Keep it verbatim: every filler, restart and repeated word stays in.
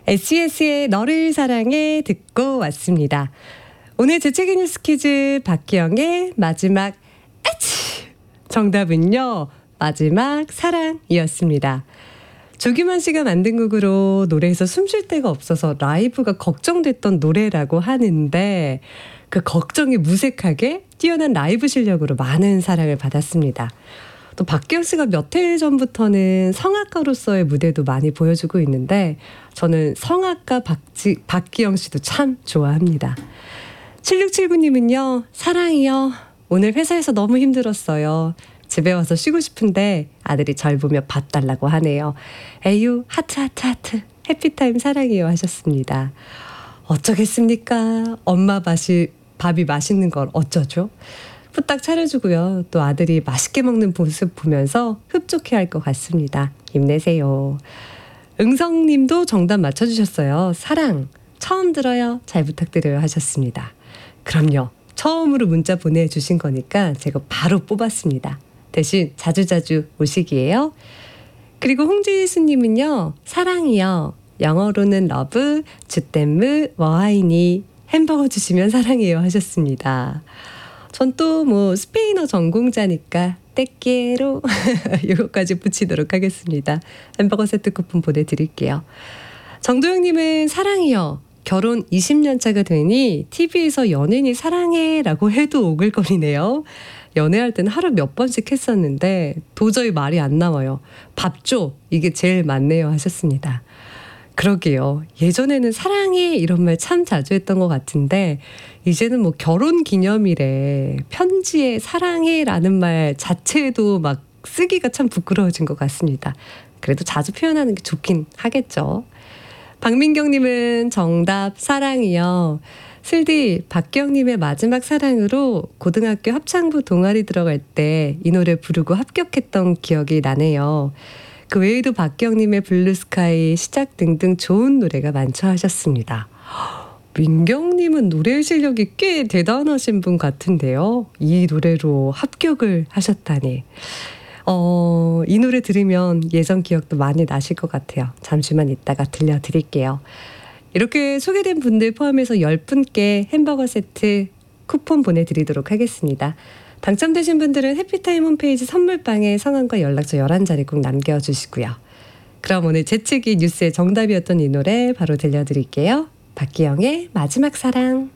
에스이에스의 너를 사랑해 듣고 왔습니다. 오늘 재채기 뉴스 퀴즈 박기영의 마지막 아치! 정답은요. 마지막 사랑이었습니다. 조규만 씨가 만든 곡으로 노래에서 숨 쉴 데가 없어서 라이브가 걱정됐던 노래라고 하는데 그 걱정이 무색하게 뛰어난 라이브 실력으로 많은 사랑을 받았습니다. 또 박기영 씨가 몇 해 전부터는 성악가로서의 무대도 많이 보여주고 있는데 저는 성악가 박지, 박기영 씨도 참 좋아합니다. 칠육칠구 님은요. 사랑이요. 오늘 회사에서 너무 힘들었어요. 집에 와서 쉬고 싶은데 아들이 절 보며 밥 달라고 하네요. 에휴 하트 하트 하트 해피타임 사랑이요 하셨습니다. 어쩌겠습니까? 엄마 밥이, 밥이 맛있는 걸 어쩌죠? 후딱 차려주고요. 또 아들이 맛있게 먹는 모습 보면서 흡족해할 것 같습니다. 힘내세요. 응성님도 정답 맞춰주셨어요. 사랑 처음 들어요. 잘 부탁드려요 하셨습니다. 그럼요. 처음으로 문자 보내주신 거니까 제가 바로 뽑았습니다. 대신 자주자주 오시기예요. 그리고 홍지수님은요. 사랑이요. 영어로는 러브, 주댐무, 워하이니 햄버거 주시면 사랑해요 하셨습니다. 전 또 뭐 스페인어 전공자니까 떼끼로 이거까지 붙이도록 하겠습니다. 햄버거 세트 쿠폰 보내드릴게요. 정도영님은 사랑이요. 결혼 이십 년 차가 되니 티비에서 연예인이 사랑해 라고 해도 오글거리네요. 연애할 때는 하루 몇 번씩 했었는데 도저히 말이 안 나와요. 밥 줘. 이게 제일 많네요 하셨습니다. 그러게요. 예전에는 사랑해 이런 말 참 자주 했던 것 같은데 이제는 뭐 결혼 기념일에 편지에 사랑해라는 말 자체도 막 쓰기가 참 부끄러워진 것 같습니다. 그래도 자주 표현하는 게 좋긴 하겠죠. 박민경님은 정답 사랑이요. 슬디 박기영님의 마지막 사랑으로 고등학교 합창부 동아리 들어갈 때 이 노래 부르고 합격했던 기억이 나네요. 그 외에도 박기영님의 블루스카이, 시작 등등 좋은 노래가 많죠 하셨습니다. 민경님은 노래 실력이 꽤 대단하신 분 같은데요. 이 노래로 합격을 하셨다니. 어, 이 노래 들으면 예전 기억도 많이 나실 것 같아요. 잠시만 있다가 들려드릴게요. 이렇게 소개된 분들 포함해서 열 분께 햄버거 세트 쿠폰 보내드리도록 하겠습니다. 당첨되신 분들은 해피타임 홈페이지 선물방에 성함과 연락처 열한 자리 꼭 남겨주시고요. 그럼 오늘 재채기 뉴스의 정답이었던 이 노래 바로 들려드릴게요. 박기영의 마지막 사랑.